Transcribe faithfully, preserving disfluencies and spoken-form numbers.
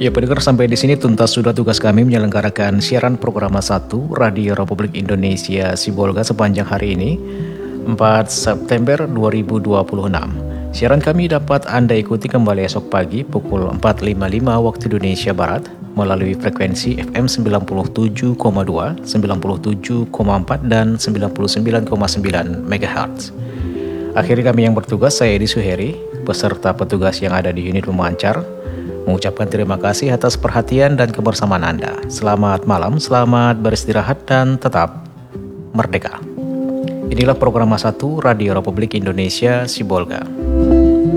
Ya pendengar, sampai di sini tuntas sudah tugas kami menyelenggarakan siaran program satu Radio Republik Indonesia Sibolga sepanjang hari ini, empat September dua ribu dua puluh enam. Siaran kami dapat Anda ikuti kembali esok pagi pukul empat lima puluh lima waktu Indonesia Barat melalui frekuensi F M sembilan puluh tujuh koma dua, sembilan puluh tujuh koma empat, dan sembilan puluh sembilan koma sembilan megahertz. Akhirnya kami yang bertugas, saya Edi Suheri, beserta petugas yang ada di unit pemancar, mengucapkan terima kasih atas perhatian dan kebersamaan Anda. Selamat malam, selamat beristirahat, dan tetap merdeka. Inilah program satu Radio Republik Indonesia Sibolga.